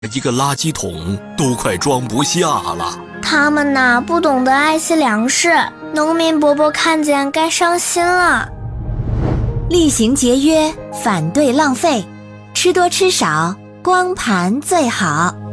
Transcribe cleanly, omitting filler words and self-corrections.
一个垃圾桶都快装不下了。 他们呐，不懂得爱惜粮食，农民伯伯看见该伤心了。 厉行节约，反对浪费，吃多吃少，光盘最好。